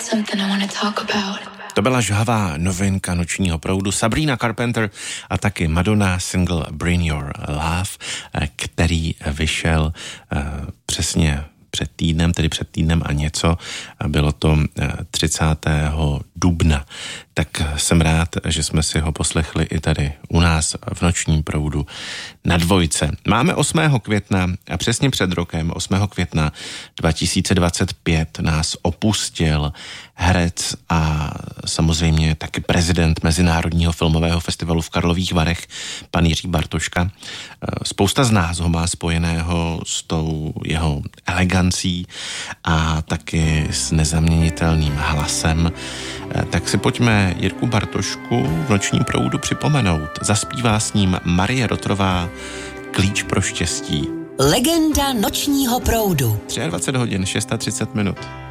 To byla žhavá novinka nočního proudu Sabrina Carpenter a taky Madonna single Bring Your Love, který vyšel přesně před týdnem a něco, a bylo to 30. dubna. Tak jsem rád, že jsme si ho poslechli i tady u nás v nočním proudu na Dvojce. Máme 8. května a přesně před rokem, 8. května 2025 nás opustil herec a samozřejmě taky prezident Mezinárodního filmového festivalu v Karlových Varech, pan Jiří Bartoška. Spousta z nás ho má spojeného s tou jeho elegancí a taky s nezaměnitelným hlasem. Tak si pojďme Jirku Bartošku v nočním proudu připomenout. Zaspívá s ním Marie Rotrová Klíč pro štěstí. Legenda nočního proudu. 23 hodin 630 minut.